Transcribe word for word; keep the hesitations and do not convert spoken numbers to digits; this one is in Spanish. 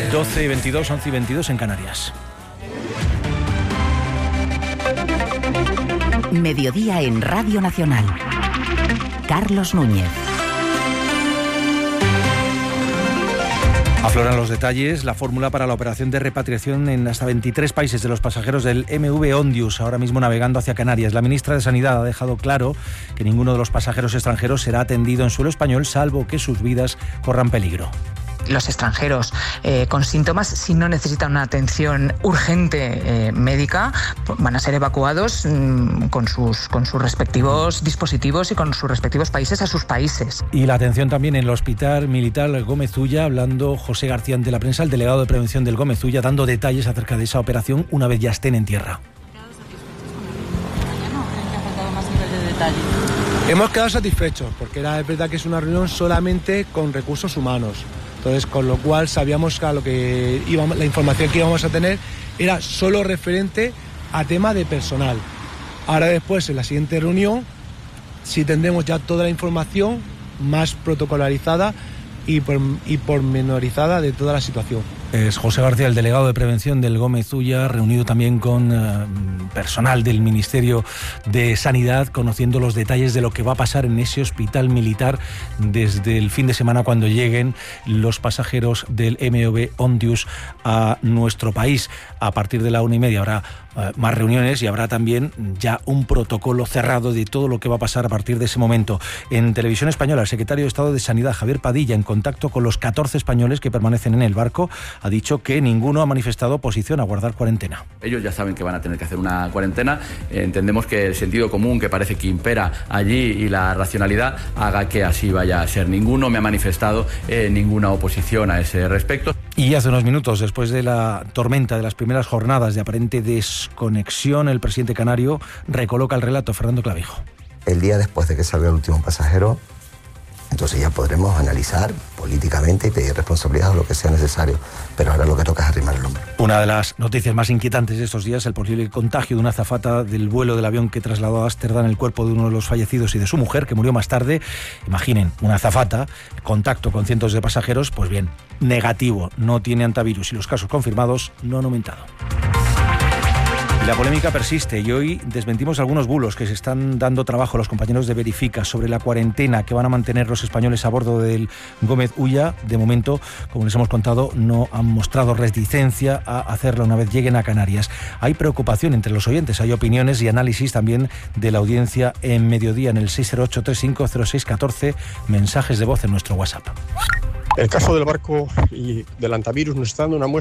doce y veintidós, once y veintidós en Canarias. Mediodía en Radio Nacional. Carlos Núñez. Afloran los detalles, la fórmula para la operación de repatriación en hasta veintitrés países de los pasajeros del M V Ondius, ahora mismo navegando hacia Canarias. La ministra de Sanidad ha dejado claro que ninguno de los pasajeros extranjeros será atendido en suelo español, salvo que sus vidas corran peligro. Los extranjeros eh, con síntomas, si no necesitan una atención urgente eh, médica, van a ser evacuados mmm, con, sus, con sus respectivos dispositivos y con sus respectivos países a sus países. Y la atención también en el Hospital Militar Gómez Ulla, hablando José García ante la prensa, el delegado de prevención del Gómez Ulla, dando detalles acerca de esa operación una vez ya estén en tierra. Hemos quedado satisfechos, porque era es verdad que es una reunión solamente con recursos humanos. Entonces, con lo cual sabíamos que a lo que íbamos, la información que íbamos a tener era solo referente a tema de personal. Ahora después, en la siguiente reunión, sí tendremos ya toda la información más protocolarizada y, por, y pormenorizada de toda la situación. Es José García, el delegado de prevención del Gómez Ulla, reunido también con eh, personal del Ministerio de Sanidad, conociendo los detalles de lo que va a pasar en ese hospital militar desde el fin de semana cuando lleguen los pasajeros del M V Ondius a nuestro país. A partir de la una y media habrá eh, más reuniones y habrá también ya un protocolo cerrado de todo lo que va a pasar a partir de ese momento. En Televisión Española, el secretario de Estado de Sanidad, Javier Padilla, en contacto con los catorce españoles que permanecen en el barco, ha dicho que ninguno ha manifestado oposición a guardar cuarentena. Ellos ya saben que van a tener que hacer una cuarentena. Eh, entendemos que el sentido común que parece que impera allí y la racionalidad haga que así vaya a ser. Ninguno me ha manifestado eh, ninguna oposición a ese respecto. Y hace unos minutos, después de la tormenta de las primeras jornadas de aparente desconexión, el presidente canario recoloca el relato. Fernando Clavijo. El día después de que salga el último pasajero, entonces ya podremos analizar políticamente y pedir responsabilidad o lo que sea necesario. Pero ahora lo que toca es arrimar el hombro. Una de las noticias más inquietantes de estos días, el posible contagio de una azafata del vuelo del avión que trasladó a Ámsterdam el cuerpo de uno de los fallecidos y de su mujer, que murió más tarde. Imaginen, una azafata, contacto con cientos de pasajeros, pues bien, negativo, no tiene antivirus y los casos confirmados no han aumentado. La polémica persiste y hoy desmentimos algunos bulos que se están dando trabajo a los compañeros de Verifica sobre la cuarentena que van a mantener los españoles a bordo del Gómez Ulla. De momento, como les hemos contado, no han mostrado reticencia a hacerlo una vez lleguen a Canarias. Hay preocupación entre los oyentes, hay opiniones y análisis también de la audiencia en Mediodía en el seis cero ocho, tres cinco cero seis uno cuatro, mensajes de voz en nuestro WhatsApp. El caso del barco y del antivirus nos está dando una muestra